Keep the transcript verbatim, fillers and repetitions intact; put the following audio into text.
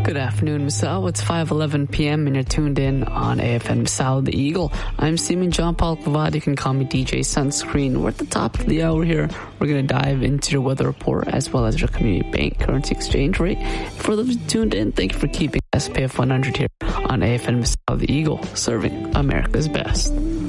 Good afternoon, Misal. It's five eleven p.m. and you're tuned in on A F M Misal the Eagle. I'm Seaman John Paul Cavad. You can call me D J Sunscreen. We're at the top of the hour here. We're going to dive into your weather report as well as your community bank currency exchange rate. For those tuned in, thank you for keeping S P F one hundred here on A F M Misal the Eagle, serving America's best.